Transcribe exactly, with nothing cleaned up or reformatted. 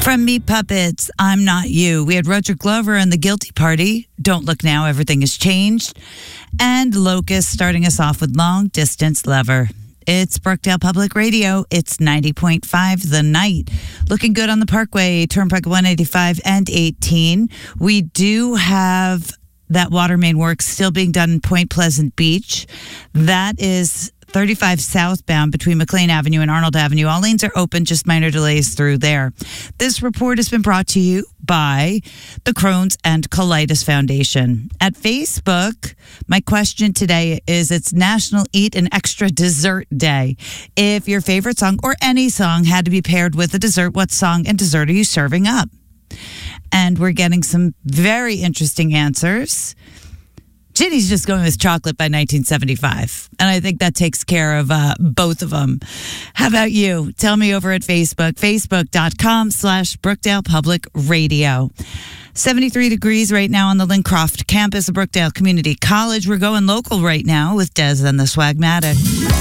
From Meat Puppets, I'm Not You. We had Roger Glover and The Guilty Party. Don't Look Now, Everything Has Changed. And Locust starting us off with Long Distance Lover. It's Brookdale Public Radio. It's ninety point five The Night. Looking good on the Parkway, Turnpike one eighty-five and eighteen. We do have that water main work still being done in Point Pleasant Beach. That is thirty-five southbound between McLean Avenue and Arnold Avenue. All lanes are open, just minor delays through there. This report has been brought to you by the Crohn's and Colitis Foundation. At Facebook, my question today is, it's National Eat an Extra Dessert Day. If your favorite song or any song had to be paired with a dessert, what song and dessert are you serving up? And we're getting some very interesting answers. Ginny's just going with Chocolate by nineteen seventy-five. And I think that takes care of uh, both of them. How about you? Tell me over at Facebook, facebook.com slash Brookdale Public Radio. seventy-three degrees right now on the Lincroft campus of Brookdale Community College. We're going local right now with Des and the Swagmatic.